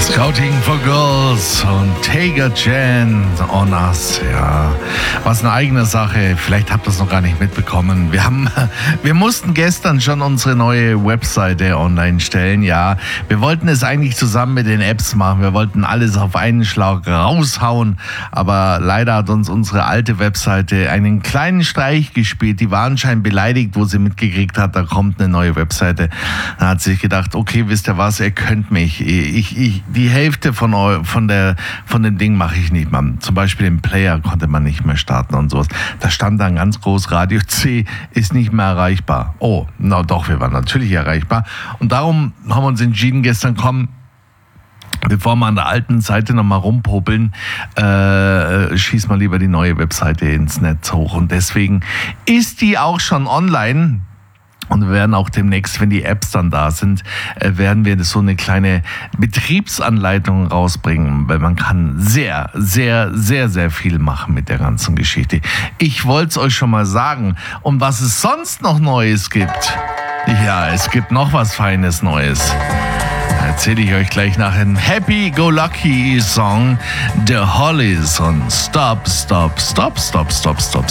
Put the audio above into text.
Scouting for Girls und Tiger Jan on Us. Ja, was eine eigene Sache. Vielleicht habt ihr es noch gar nicht mitbekommen. Wir mussten gestern schon unsere neue Webseite online stellen. Ja, wir wollten es eigentlich zusammen mit den Apps machen. Wir wollten alles auf einen Schlag raushauen. Aber leider hat uns unsere alte Webseite einen kleinen Streich gespielt. Die war anscheinend beleidigt, wo sie mitgekriegt hat, da kommt eine neue Webseite. Da hat sie sich gedacht, okay, wisst ihr was, ihr könnt mich. Die Hälfte von dem Ding mache ich nicht mehr. Zum Beispiel den Player konnte man nicht mehr starten und sowas. Da stand dann ganz groß, Radio C ist nicht mehr erreichbar. Oh, na doch, wir waren natürlich erreichbar. Und darum haben wir uns entschieden, gestern bevor wir an der alten Seite nochmal rumpopeln, schießen wir lieber die neue Webseite ins Netz hoch. Und deswegen ist die auch schon online. Und wir werden auch demnächst, wenn die Apps dann da sind, werden wir so eine kleine Betriebsanleitung rausbringen, weil man kann sehr, sehr, sehr, sehr viel machen mit der ganzen Geschichte. Ich wollte es euch schon mal sagen. Und was es sonst noch Neues gibt, ja, es gibt noch was Feines Neues. Erzähle ich euch gleich nach einem Happy-Go-Lucky-Song, The Hollies und Stop, Stop, Stop, Stop, Stop, Stop.